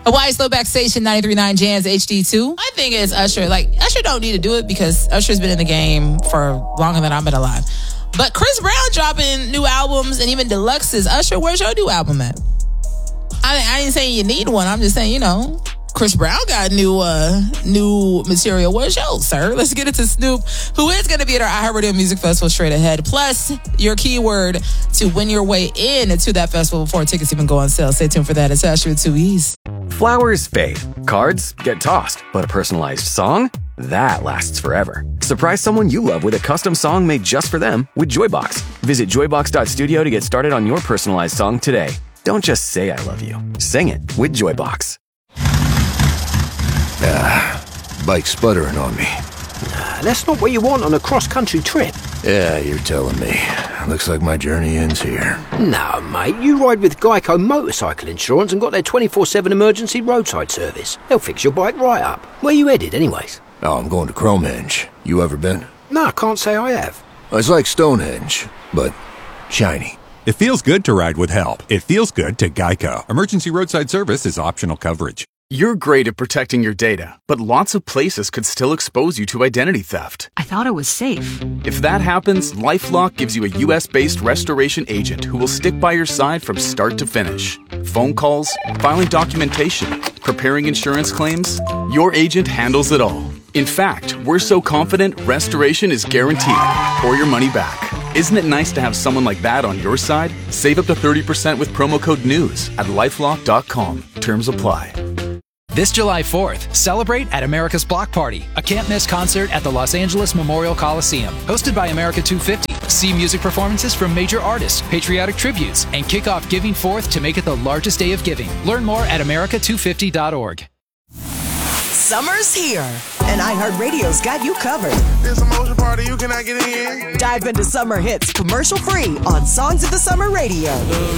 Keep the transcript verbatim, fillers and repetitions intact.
Hawaii Slowback Station, ninety-three point nine Jams H D two. My thing is Usher. Like, Usher don't need to do it because Usher's been in the game for longer than I've been alive. But Chris Brown dropping new albums and even deluxes. Usher, where's your new album at? I, I ain't saying you need one. I'm just saying, you know, Chris Brown got new uh, new material. Where's yours, sir? Let's get into Snoop, who is going to be at our iHeartRadio Music Festival straight ahead. Plus, your keyword to win your way in to that festival before tickets even go on sale. Stay tuned for that. It's Usher with two E's. Flowers fade. Cards get tossed. But a personalized song? That lasts forever. Surprise someone you love with a custom song made just for them with Joybox. Visit joybox dot studio to get started on your personalized song today. Don't just say I love you. Sing it with Joybox. Ah, bike's sputtering on me. Nah, that's not what you want on a cross-country trip. Yeah, you're telling me. Looks like my journey ends here. No, mate, you ride with Geico Motorcycle Insurance and got their twenty-four seven emergency roadside service. They'll fix your bike right up. Where you headed, anyways? Oh, I'm going to Cromenge. You ever been? No, I can't say I have. It's like Stonehenge, but shiny. It feels good to ride with help. It feels good to Geico. Emergency roadside service is optional coverage. You're great at protecting your data, but lots of places could still expose you to identity theft. I thought it was safe. If that happens, LifeLock gives you a U S-based restoration agent who will stick by your side from start to finish. Phone calls, filing documentation, preparing insurance claims, your agent handles it all. In fact, we're so confident restoration is guaranteed or your money back. Isn't it nice to have someone like that on your side? Save up to thirty percent with promo code NEWS at lifelock dot com. Terms apply. This July fourth, celebrate at America's Block Party, a can't-miss concert at the Los Angeles Memorial Coliseum. Hosted by America two fifty. See music performances from major artists, patriotic tributes, and kick off Giving Fourth to make it the largest day of giving. Learn more at america two fifty dot org. Summer's here, and iHeartRadio's got you covered. It's a motion party, you cannot get in. Dive into summer hits commercial-free on Songs of the Summer Radio.